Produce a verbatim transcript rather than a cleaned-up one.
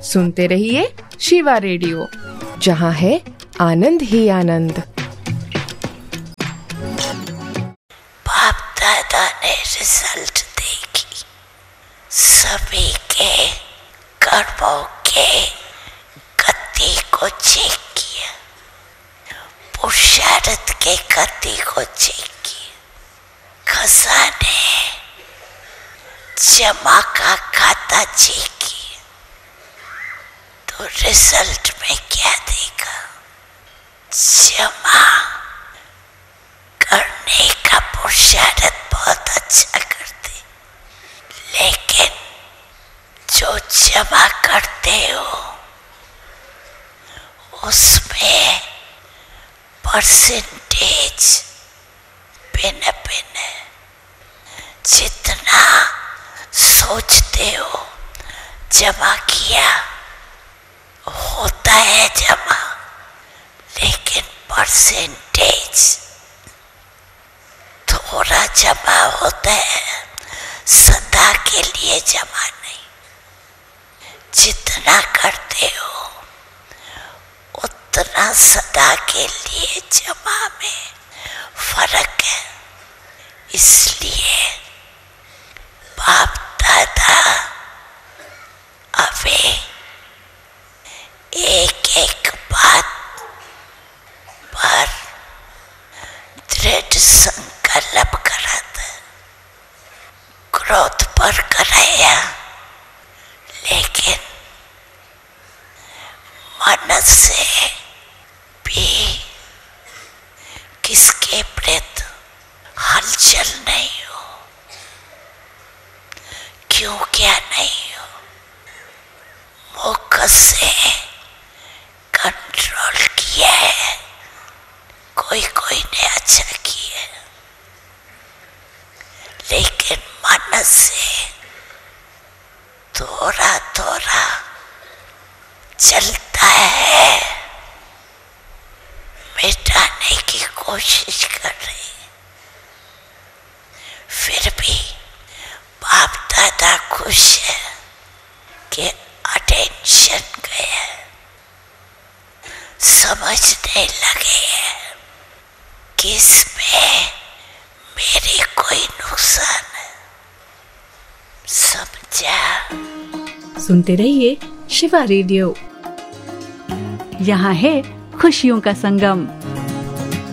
सुनते रहिए शिवा रेडियो, जहाँ है आनंद ही आनंद। बाप दादा ने रिजल्ट देखी, सभी के कर्मों के गति को चेक किया, पुरुषार्थ के गति को चेक किया, खजाने जमा का खाता चेक किया, तो रिजल्ट में क्या देखा? जमा करने का पुरुषार्थ बहुत अच्छा करते, लेकिन जो जमा करते हो उसमें परसेंटेज भिन्न भिन्न है। जितना सोचते हो जमा किया होता है जमा, लेकिन परसेंटेज थोड़ा जमा होता है, सदा के लिए जमा नहीं। जितना करते हो उतना सदा के लिए जमा में फर्क है। इसलिए बाप दादा अबे एक एक बात पर दृढ़ संकल्प करा था। क्रोध पर कराया, लेकिन मन से भी किसके प्रति हलचल नहीं हो। क्यों क्या नहीं हो? मुख से कंट्रोल किया है, कोई कोई ने अच्छा किया, लेकिन मन से थोड़ा थोड़ा चलता है, मिटाने की कोशिश कर रही। फिर भी बाप दादा खुश है कि अटेंशन गया, समझने लगे हैं कि इसमें मेरे कोई नुकसान है। समझा? सुनते रहिए शिवा रेडियो, यहाँ है खुशियों का संगम।